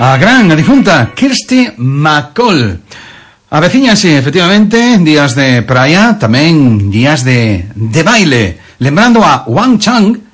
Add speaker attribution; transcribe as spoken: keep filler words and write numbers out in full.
Speaker 1: a gran, a difunta Kirsty MacColl. Avecíñanse, efectivamente, días de praia, tamén días de, de baile. Lembrando a Wang Chang,